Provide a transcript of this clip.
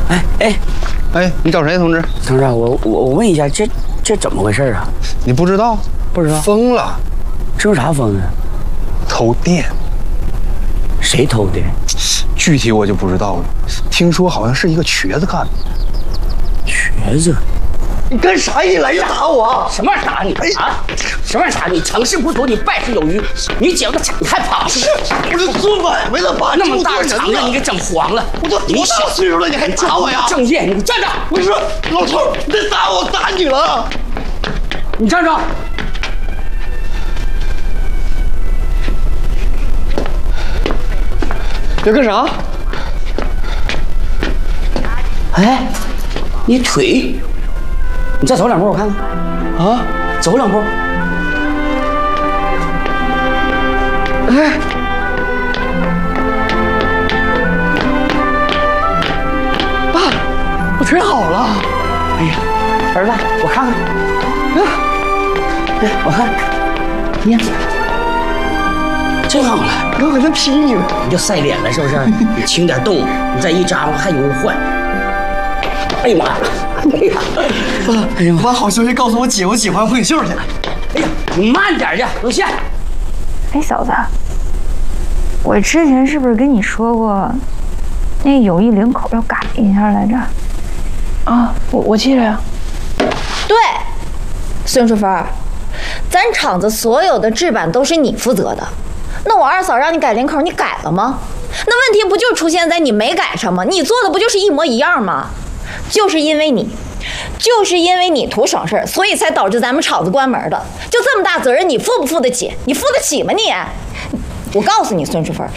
哎，你找谁，同志？ 同志，我问一下，这怎么回事啊？ 你不知道？ 不知道。 疯了！ 这有啥疯的？ 偷电。 谁偷的？ 具体我就不知道了。听说好像是一个瘸子干的。 瘸子？ 你干啥？你来打我？ 什么打你啊？什么打你？成事不足，你败事有余。你姐夫你还跑？ 是，我是做买卖的吧？ 那么大个场子，你给整黄了。 我都多大岁数了，你还打我呀？ 正业，你站着！ 我说老头，你再打我，打你了。 你站着！ 要干啥？ 哎，你腿，你再走两步，我看看。啊，走两步。 哎，爸，我腿好了。 哎呀，儿子，我看看。哎，我看，你看，真好了。 我可能劈你了。 你就晒脸了是不是？你轻点动，你再一扎吧还有误坏。哎呀妈呀！ 爸，哎呀，我把好消息告诉我姐，我姐夫要混秀去。 哎呀，你慢点去，露馅。 哎，小子，我之前是不是跟你说过，那友谊领口要改一下来着？ 啊，我记着呀。 对，孙淑芬，咱厂子所有的制版都是你负责的，那我二嫂让你改领口，你改了吗？那问题不就出现在你没改上吗？你做的不就是一模一样吗？就是因为你图省事儿，所以才导致咱们厂子关门的。就这么大责任，你负不负得起？你负得起吗你？我告诉你，孙淑芬，